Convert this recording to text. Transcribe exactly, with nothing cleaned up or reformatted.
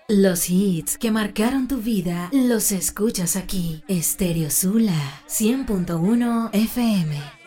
Los hits que marcaron tu vida los escuchas aquí. Stereo Sula cien punto uno F M.